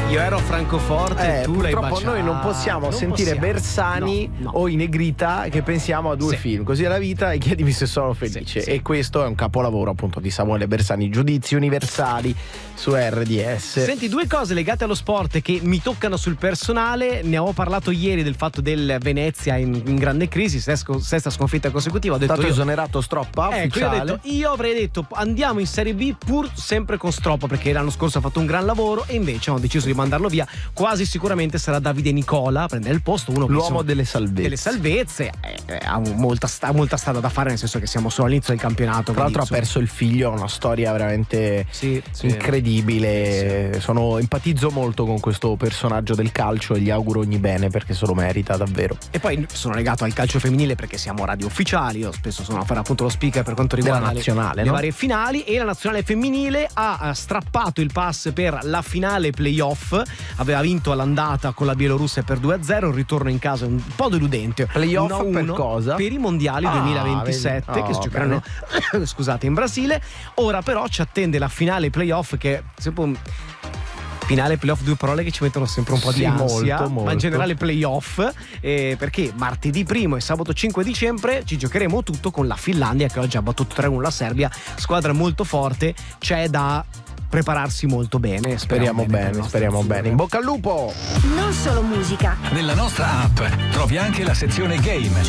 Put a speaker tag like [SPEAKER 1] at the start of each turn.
[SPEAKER 1] Io ero a Francoforte e tu l'hai
[SPEAKER 2] purtroppo
[SPEAKER 1] baciata.
[SPEAKER 2] noi non possiamo sentire Bersani
[SPEAKER 1] no.
[SPEAKER 2] o i Negrita che pensiamo a due film. Così è la vita e chiedimi se sono felice.
[SPEAKER 1] Sì.
[SPEAKER 2] E questo è un capolavoro appunto di Samuele Bersani, Giudizi universali su RDS.
[SPEAKER 1] Senti, due cose legate allo sport che mi toccano sul personale. Ne avevo parlato ieri del fatto del Venezia in grande crisi, sesta sconfitta consecutiva. Ho detto
[SPEAKER 2] Stato
[SPEAKER 1] io,
[SPEAKER 2] esonerato Stroppa, ufficiale.
[SPEAKER 1] io avrei detto andiamo in Serie B pur sempre con Stroppa, perché l'anno scorso ha fatto un gran lavoro e invece hanno deciso di mandarlo via. Quasi sicuramente sarà Davide Nicola a prendere il posto,
[SPEAKER 2] l'uomo delle salvezze.
[SPEAKER 1] Ha molta strada da fare, nel senso che siamo solo all'inizio del campionato.
[SPEAKER 2] Tra l'altro ha perso il figlio, una storia veramente incredibile. Empatizzo molto con questo personaggio del calcio e gli auguro ogni bene perché se lo merita davvero.
[SPEAKER 1] E poi sono legato al calcio femminile perché siamo radio ufficiali, io spesso sono a fare appunto lo speaker per quanto riguarda
[SPEAKER 2] la nazionale,
[SPEAKER 1] le varie finali, e la nazionale femminile ha strappato il pass per la finale playoff. Aveva vinto all'andata con la Bielorussia per 2-0, il ritorno in casa un po' deludente.
[SPEAKER 2] Playoff
[SPEAKER 1] 1-1
[SPEAKER 2] per cosa?
[SPEAKER 1] Per i mondiali 2027 che si giocheranno scusate, in Brasile. Ora però ci attende la finale playoff, che è sempre un finale playoff, due parole che ci mettono sempre un po' di ansia,
[SPEAKER 2] molto.
[SPEAKER 1] ma in generale playoff, perché martedì 1 e sabato 5 dicembre ci giocheremo tutto con la Finlandia, che oggi ha battuto 3-1 la Serbia, squadra molto forte. C'è da prepararsi molto bene.
[SPEAKER 2] Speriamo bene. In bocca al lupo!
[SPEAKER 3] Non solo musica.
[SPEAKER 4] Nella nostra app trovi anche la sezione game.